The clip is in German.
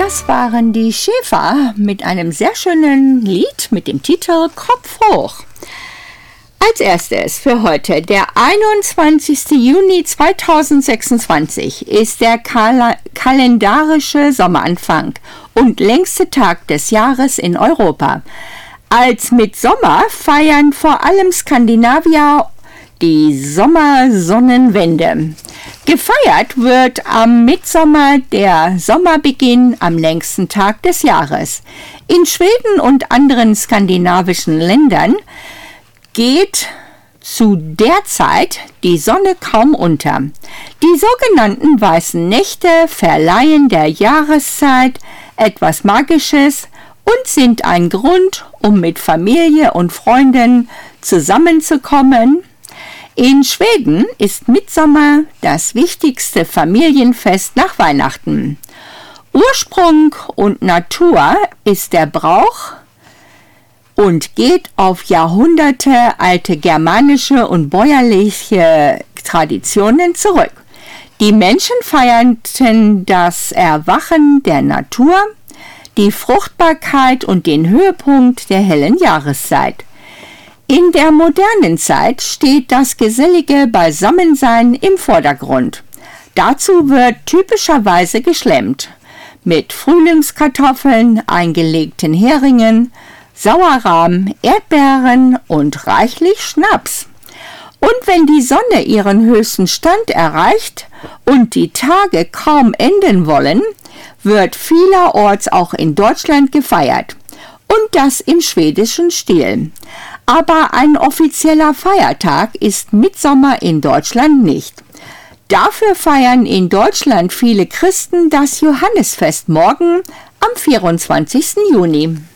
Das waren die Schäfer mit einem sehr schönen Lied mit dem Titel Kopf hoch. Als erstes für heute, der 21. Juni 2026, ist der kalendarische Sommeranfang und längste Tag des Jahres in Europa. Als Mitsommer feiern vor allem Skandinavier die Sommersonnenwende. Gefeiert wird am Mitsommer der Sommerbeginn am längsten Tag des Jahres. In Schweden und anderen skandinavischen Ländern geht zu der Zeit die Sonne kaum unter. Die sogenannten weißen Nächte verleihen der Jahreszeit etwas Magisches und sind ein Grund, um mit Familie und Freunden zusammenzukommen. In Schweden ist Mitsommer das wichtigste Familienfest nach Weihnachten. Ursprung und Natur ist der Brauch und geht auf jahrhundertealte germanische und bäuerliche Traditionen zurück. Die Menschen feierten das Erwachen der Natur, die Fruchtbarkeit und den Höhepunkt der hellen Jahreszeit. In der modernen Zeit steht das gesellige Beisammensein im Vordergrund. Dazu wird typischerweise geschlemmt mit Frühlingskartoffeln, eingelegten Heringen, Sauerrahm, Erdbeeren und reichlich Schnaps. Und wenn die Sonne ihren höchsten Stand erreicht und die Tage kaum enden wollen, wird vielerorts auch in Deutschland gefeiert. Und das im schwedischen Stil. Aber ein offizieller Feiertag ist Mitsommer in Deutschland nicht. Dafür feiern in Deutschland viele Christen das Johannisfest morgen am 24. Juni.